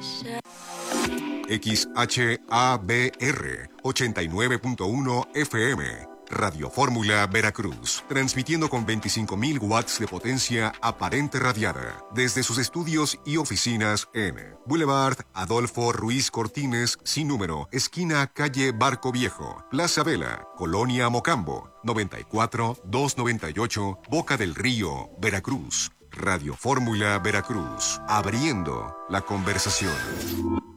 XHABR 89.1 FM, Radio Fórmula Veracruz, transmitiendo con 25.000 watts de potencia aparente radiada, desde sus estudios y oficinas en Boulevard Adolfo Ruiz Cortines, sin número, esquina calle Barco Viejo, Plaza Vela, Colonia Mocambo, 94-298, Boca del Río, Veracruz. Radio Fórmula Veracruz, abriendo la conversación.